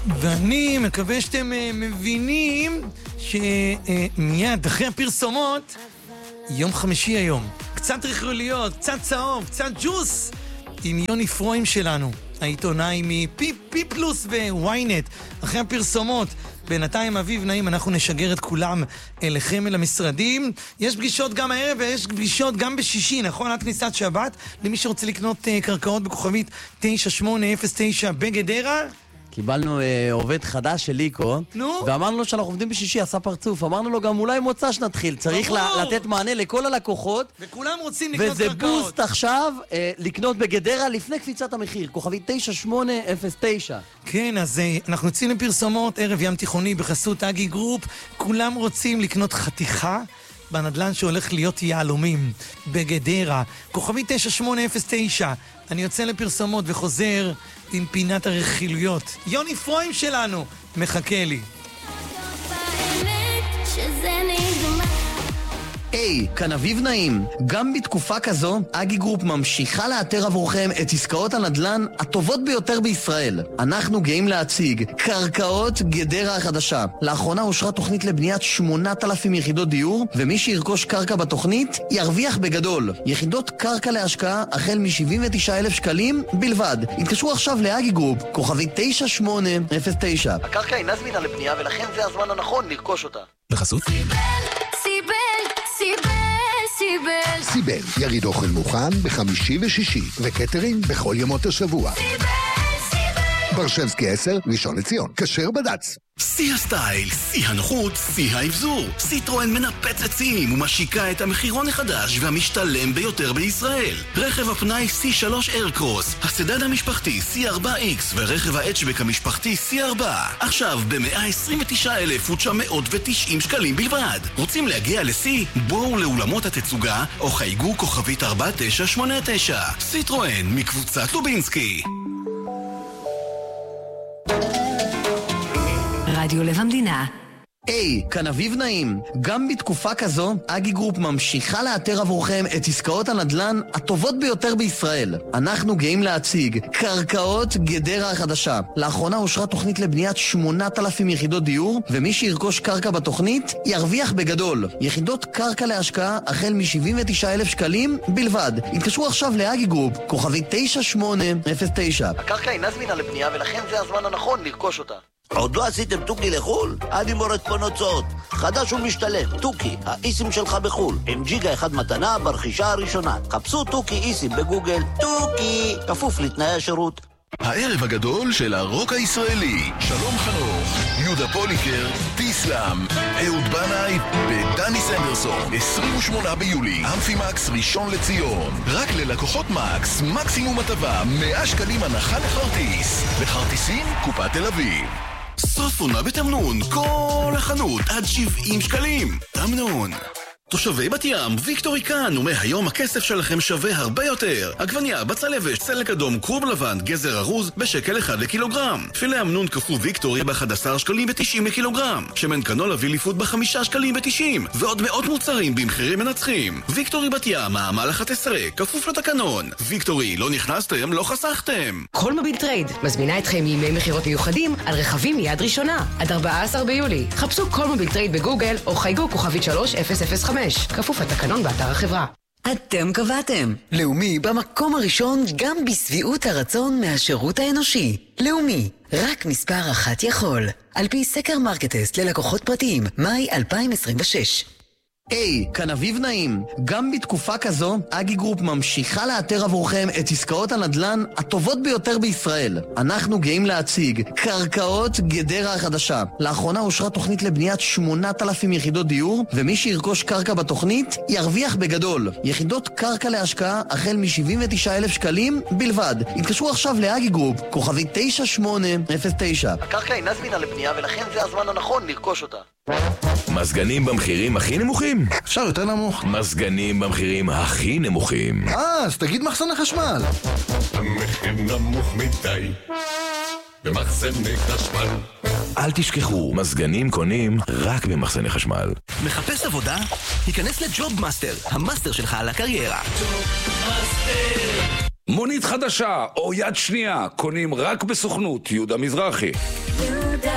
ואני מקווה שאתם מבינים שמיד אחרי הפרסומות, יום חמישי היום, קצת רכרוליות, קצת צהוב, קצת ג'וס, עם יוני פרוים שלנו, העיתונאי מפי פלוס וויינט. אחרי הפרסומות, בינתיים אביב נעים, אנחנו נשגר את כולם אליכם אל המשרדים. יש פגישות גם הערב ויש פגישות גם בשישי, נכון? עד כניסת שבת, למי שרוצה לקנות קרקעות בכוכבית 9809 בגדרה. קיבלנו עובד חדש של ליקו, ואמרנו לו שאנחנו עובדים בשישי, עשה פרצוף. אמרנו לו גם אולי מוצא שנתחיל, צריך לתת מענה לכל הלקוחות. וכולם רוצים לקנות קרקעות. וזה בוסט עכשיו לקנות בגדרה לפני קפיצת המחיר, כוכבית 9809. כן, אז אנחנו יוצאים לפרסומות, ערב ים תיכוני בחסות אגי גרופ. כולם רוצים לקנות חתיכה בנדלן שהולך להיות יעלומים בגדרה, כוכבית 9809. אני יוצא לפרסומות וחוזר עם פינת הרכילויות. יוני פרוים שלנו מחכה לי. היי, כאן אביב נעים. גם בתקופה כזו, אגי גרופ ממשיכה לאתר עבורכם את עסקאות הנדל"ן הטובות ביותר בישראל. אנחנו גאים להציג קרקעות גדרה החדשה. לאחרונה אושרה תוכנית לבניית 8,000 יחידות דיור, ומי שירכוש קרקע בתוכנית ירוויח בגדול. יחידות קרקע להשקעה החל מ-79,000 שקלים בלבד. התקשרו עכשיו לאגי גרופ, כוכבית 9809. הקרקע אינה זמינה לבנייה ולכן זה הזמן הנכון לרכוש אותה. בחסות? סיבל, יריד אוכל מוכן בחמישי ושישי, וקטרינג בכל ימות השבוע. ברשבסקי 10, ראשון לציון, כשר בד"ץ. שיא הסטייל, שיא הנוחות, שיא האבזור. סיטרואן מנפצת שיאים ומשיקה את המחירון החדש והמשתלם ביותר בישראל. רכב הפנאי C3 איירקרוס, הסדן המשפחתי C4X ורכב ההאצ'בק המשפחתי C4. עכשיו ב-129,990 שקלים בלבד. רוצים להגיע לשיא? בואו לאולמות התצוגה או חייגו כוכבית 4989. סיטרואן מקבוצת לובינסקי. רדיו לב המדינה. היי, כאן אביב נעים. גם בתקופה כזו, אגי גרופ ממשיכה לאתר עבורכם את עסקאות הנדל"ן הטובות ביותר בישראל. אנחנו גאים להציג קרקעות גדרה החדשה. לאחרונה אושרה תוכנית לבניית 8,000 יחידות דיור, ומי שירכוש קרקע בתוכנית ירוויח בגדול. יחידות קרקע להשקעה החל מ-79,000 שקלים בלבד. התקשרו עכשיו לאגי גרופ, כוכבית 9809. הקרקע אינה זמינה לבנייה ולכן זה הזמן הנכון לרכוש אותה. עוד לא עשיתם טוקי לחול? אני מורד פה נוצאות. חדש ומשתלם, טוקי, האיסים שלך בחול. עם ג'יגה אחד מתנה ברכישה הראשונה. חפשו טוקי איסים בגוגל. טוקי, כפוף לתנאי השירות. הערב הגדול של הרוק הישראלי. שלום חנוך, יהודה פוליקר, טיסלאם, אהוד בנאי ודני סנדרסון. 28 ביולי, אמפימקס ראשון לציון. רק ללקוחות מקס, מקסימום הטבה, 100 שקלים הנחה לכרטיס. לכרטיסים, קופת תל אביב. סוף עונה בתמנון, כל החנות עד 70 שקלים. תמנון. תושבי בת ים, ויקטורי כאן, ומהיום הכסף שלכם שווה הרבה יותר. עגבניה, בצל יבש, צלק אדום, קרוב לבן, גזר ארוז, בשקל 1 לקילוגרם. פילה אמנון קפוא ויקטורי ב-11 שקלים ו-90 לקילוגרם. שמן קנולה ויליפוד ב-5 שקלים ו-90. ועוד מאות מוצרים במחירים מנצחים. ויקטורי בת ים, העמל 11, כפוף לתקנון. ויקטורי, לא נכנסתם, לא חסכתם. כל מוביל טרייד מזמינה אתכם לימי מחירות מיוחדים על רכבים מיד ראשונה. עד 14 ביולי. חפשו כל מוביל טרייד בגוגל או חייגו כוכבית 3005. כפוף לתקנון באתר החברה. אתם קבעתם. לאומי במקום הראשון גם בסביעות הרצון מהשירות האנושי. לאומי, רק מספר אחת יכול. על פי סקר מרקטסט ללקוחות פרטיים, מאי 2026. היי, כאן אביב נעים. גם בתקופה כזו, אגי גרופ ממשיכה לאתר עבורכם את עסקאות הנדל"ן הטובות ביותר בישראל. אנחנו גאים להציג קרקעות גדרה החדשה. לאחרונה אושרה תוכנית לבניית 8,000 יחידות דיור, ומי שירכוש קרקע בתוכנית ירוויח בגדול. יחידות קרקע להשקעה החל מ-79,000 שקלים בלבד. התקשרו עכשיו לאגי גרופ, כוכבית 9809. הקרקע אינה זמינה לבנייה ולכן זה הזמן הנכון לרכוש אותה. מזגנים במחירים הכי נמוכים? אפשר יותר נמוך. מזגנים במחירים הכי נמוכים. אז תגיד מחסני חשמל. המחיר נמוך מדי במחסני חשמל. אל תשכחו, מזגנים קונים רק במחסני חשמל. מחפש עבודה? היכנס לג'וב מאסטר, המאסטר שלך על הקריירה. מונית חדשה או יד שנייה קונים רק בסוכנות יהודה מזרחי.